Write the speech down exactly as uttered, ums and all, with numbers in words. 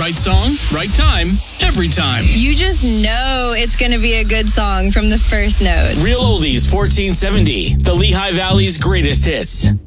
Right song, right time, every time. You just know it's going to be a good song from the first note. Real Oldies fourteen seventy, the Lehigh Valley's greatest hits.